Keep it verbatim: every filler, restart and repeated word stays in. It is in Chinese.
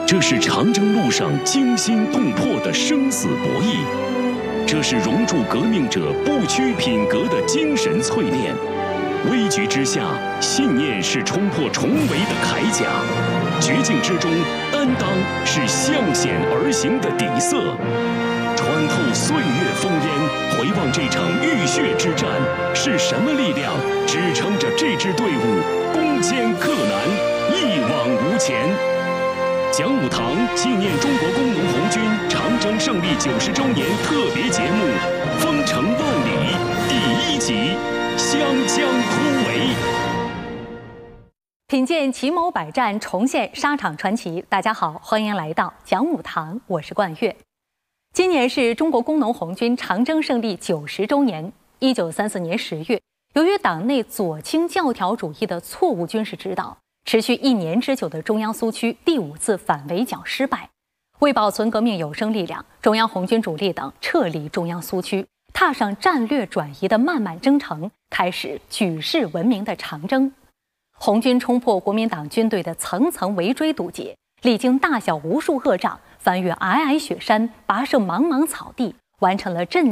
这是长征路上惊心动魄的生死博弈，这是熔铸革命者不屈品格的精神淬炼。危局之下，信念是冲破重围的铠甲；绝境之中，担当是向险而行的底色。穿透岁月烽烟，回望这场浴血之战，是什么力量支撑着这支队伍攻坚克难，一往无前？讲武堂纪念中国工农红军长征胜利九十周年特别节目《风城万里》第一集《湘江突围》。 品鉴奇谋百战，重现沙场传奇。大家好，欢迎来到讲武堂，我是冠月。今年是中国工农红军长征胜利九十周年。一九三四年十月，由于党内左倾教条主义的错误军事指导，持续一年之久的中央苏区第五次反围剿失败。为保存革命有生力量，中央红军主力等撤离中央苏区，踏上战略转移的漫漫征程，开始举世闻名的长征。红军冲破国民党军队的层层围追堵截，历经大小无数恶仗，翻越皑皑雪山，跋涉茫茫草地，完成了震